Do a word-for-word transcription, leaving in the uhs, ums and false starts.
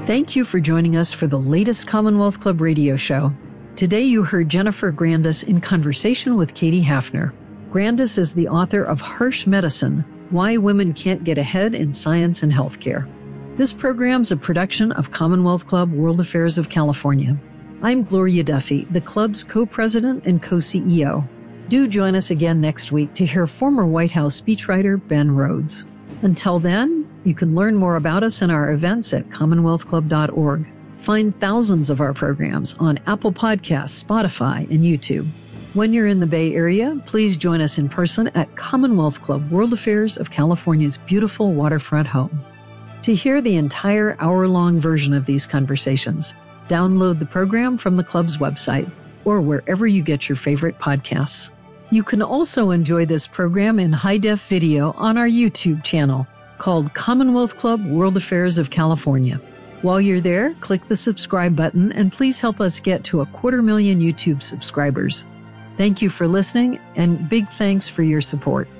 Thank you for joining us for the latest Commonwealth Club radio show. Today you heard Jennifer Grandis in conversation with Katie Hafner. Grandis is the author of Harsh Medicine, Why Women Can't Get Ahead in Science and Healthcare. This program's a production of Commonwealth Club World Affairs of California. I'm Gloria Duffy, the club's co-president and co-C E O. Do join us again next week to hear former White House speechwriter Ben Rhodes. Until then, you can learn more about us and our events at commonwealth club dot org. Find thousands of our programs on Apple Podcasts, Spotify, and YouTube. When you're in the Bay Area, please join us in person at Commonwealth Club World Affairs of California's beautiful waterfront home. To hear the entire hour-long version of these conversations, download the program from the club's website or wherever you get your favorite podcasts. You can also enjoy this program in high-def video on our YouTube channel called Commonwealth Club World Affairs of California. While you're there, click the subscribe button and please help us get to a quarter million YouTube subscribers. Thank you for listening and big thanks for your support.